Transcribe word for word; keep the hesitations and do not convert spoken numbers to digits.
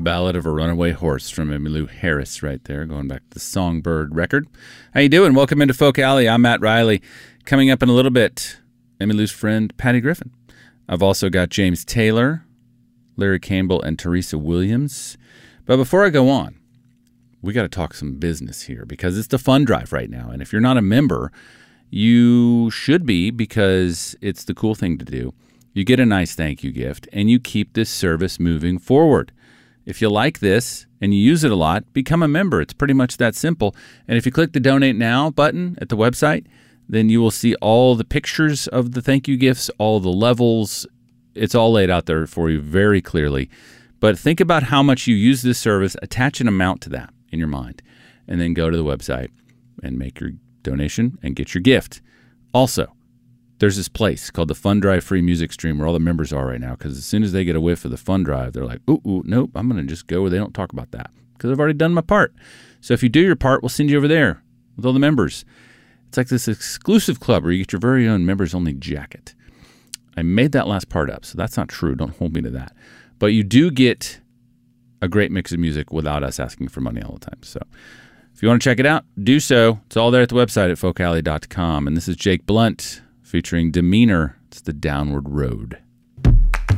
Ballad of a Runaway Horse from Emmylou Harris right there, going back to the Songbird record. How you doing? Welcome into Folk Alley. I'm Matt Riley. Coming up in a little bit, Emmylou's friend, Patty Griffin. I've also got James Taylor, Larry Campbell, and Teresa Williams. But before I go on, we got to talk some business here because it's the fund drive right now. And if you're not a member, you should be, because it's the cool thing to do. You get a nice thank you gift, and you keep this service moving forward. If you like this and you use it a lot, become a member. It's pretty much that simple. And if you click the Donate Now button at the website, then you will see all the pictures of the thank you gifts, all the levels. It's all laid out there for you very clearly. But think about how much you use this service, attach an amount to that in your mind, and then go to the website and make your donation and get your gift. Also, there's this place called the Fund Drive Free Music Stream where all the members are right now, because as soon as they get a whiff of the Fund Drive, they're like, ooh, ooh, nope, I'm going to just go where they don't talk about that because I've already done my part. So if you do your part, we'll send you over there with all the members. It's like this exclusive club where you get your very own members-only jacket. I made that last part up, so that's not true. Don't hold me to that. But you do get a great mix of music without us asking for money all the time. So if you want to check it out, do so. It's all there at the website at folk alley dot com. And this is Jake Blunt featuring Demeanor. It's the Downward Road.